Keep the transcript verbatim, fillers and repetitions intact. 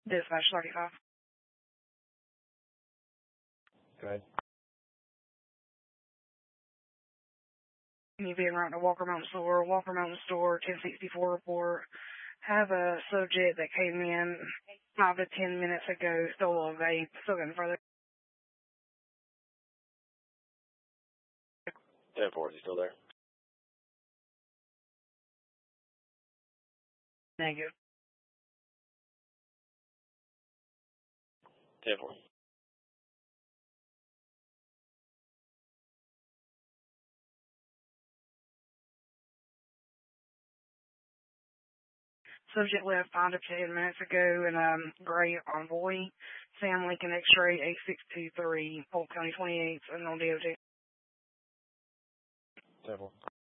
Dispatch thirty-five. Go ahead. You being right to Walker Mountain Store, Walker Mountain Store, ten sixty-four report. Have a subject that came in five to ten minutes ago, stole a vape, still getting further. ten four, is he still there? Negative. ten four. Subject left five to ten minutes ago in um, gray Envoy, Sam Lincoln X-ray eight six two three, Polk County twenty-eight, and on D O T. ten four.